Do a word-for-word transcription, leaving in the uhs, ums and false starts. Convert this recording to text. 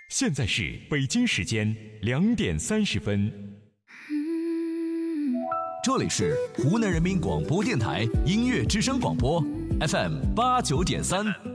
现在是北京时间两点三十分。 这里是湖南人民广播电台音乐之声广播 F M 八九点三。